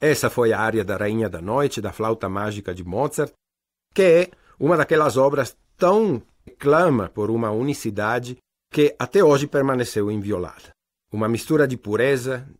Essa foi a área da Rainha da Noite, da Flauta Mágica de Mozart, que é uma daquelas obras tão clama por uma unicidade que até hoje permaneceu inviolada. Uma mistura de pureza,